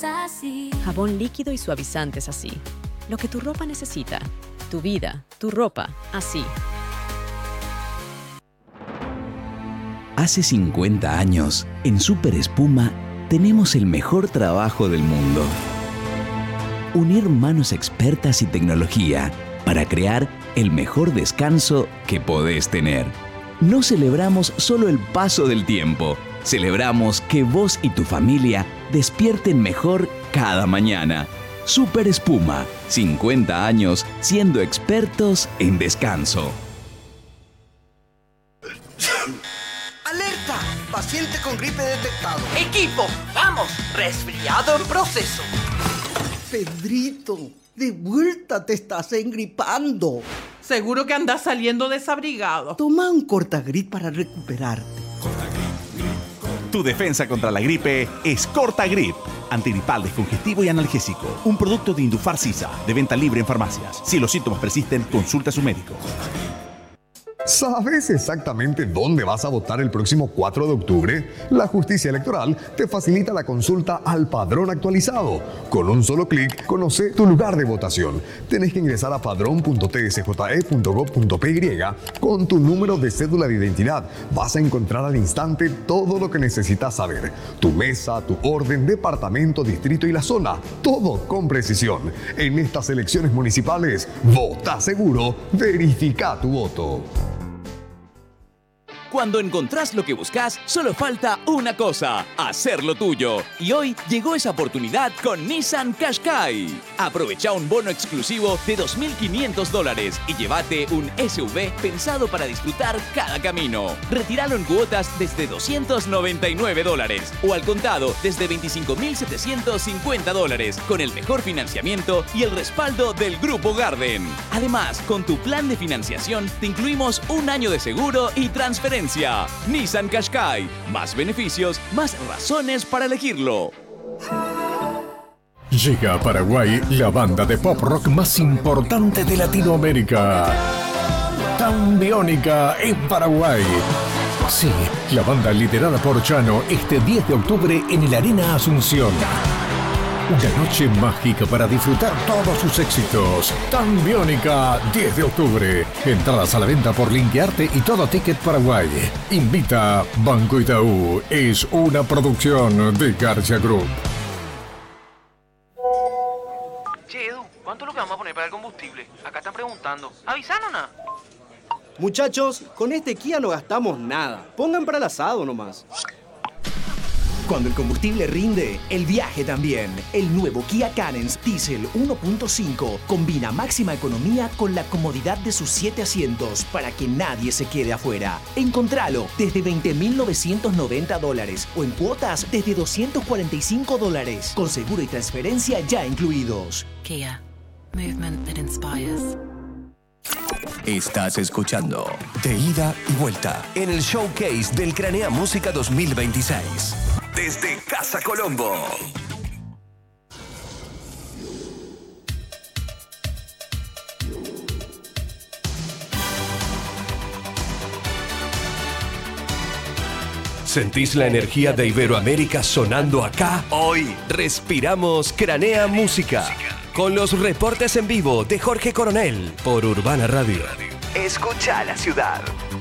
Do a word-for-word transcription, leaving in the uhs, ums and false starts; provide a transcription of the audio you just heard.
somos así. Jabón líquido y suavizantes así. Lo que tu ropa necesita. Tu vida, tu ropa, así. Hace cincuenta años, en Super Espuma, tenemos el mejor trabajo del mundo. Unir manos expertas y tecnología para crear el mejor descanso que podés tener. No celebramos solo el paso del tiempo, celebramos que vos y tu familia despierten mejor cada mañana. Super Espuma, cincuenta años siendo expertos en descanso. ¡Alerta! Paciente con gripe detectado. ¡Equipo! ¡Vamos! Resfriado en proceso. Pedrito, de vuelta te estás engripando. Seguro que andas saliendo desabrigado. Toma un Cortagrip para recuperarte. Tu defensa contra la gripe es Cortagrip. Antigripal, descongestivo y analgésico. Un producto de Indufar Sisa, de venta libre en farmacias. Si los síntomas persisten, consulta a su médico. ¿Sabes exactamente dónde vas a votar el próximo cuatro de octubre? La Justicia Electoral te facilita la consulta al padrón actualizado. Con un solo clic, conoce tu lugar de votación. Tenés que ingresar a padrón punto t s j e punto gov punto p y con tu número de cédula de identidad. Vas a encontrar al instante todo lo que necesitas saber. Tu mesa, tu orden, departamento, distrito y la zona. Todo con precisión. En estas elecciones municipales, vota seguro, verifica tu voto. Cuando encontrás lo que buscas, solo falta una cosa: hacerlo tuyo. Y hoy llegó esa oportunidad con Nissan Qashqai. Aprovecha un bono exclusivo de dos mil quinientos dólares y llévate un S U V pensado para disfrutar cada camino. Retíralo en cuotas desde doscientos noventa y nueve dólares o al contado desde veinticinco mil setecientos cincuenta dólares con el mejor financiamiento y el respaldo del Grupo Garden. Además, con tu plan de financiación te incluimos un año de seguro y transferencia. Nissan Qashqai. Más beneficios, más razones para elegirlo. Llega a Paraguay la banda de pop rock más importante de Latinoamérica. Tambiónica en Paraguay. Sí, la banda liderada por Chano este diez de octubre en el Arena Asunción. Una noche mágica para disfrutar todos sus éxitos. Tambiónica, diez de octubre. Entradas a la venta por Linkearte y Todo Ticket Paraguay. Invita Banco Itaú. Es una producción de García Group. Che, Edu, ¿cuánto es lo que vamos a poner para el combustible? Acá están preguntando. ¿Avisaron nada? Muchachos, con este Kia no gastamos nada. Pongan para el asado nomás. Cuando el combustible rinde, el viaje también. El nuevo Kia Carens Diesel uno punto cinco combina máxima economía con la comodidad de sus siete asientos para que nadie se quede afuera. Encontralo desde veinte mil novecientos noventa dólares o en cuotas desde doscientos cuarenta y cinco dólares, con seguro y transferencia ya incluidos. Kia. Movement that inspires. Estás escuchando De Ida y Vuelta en el showcase del Cranea Música dos mil veintiséis. Desde Casa Colombo. ¿Sentís la energía de Iberoamérica sonando acá? Hoy respiramos Cranea Música con los reportes en vivo de Jorge Coronel por Urbana Radio. Escucha la ciudad.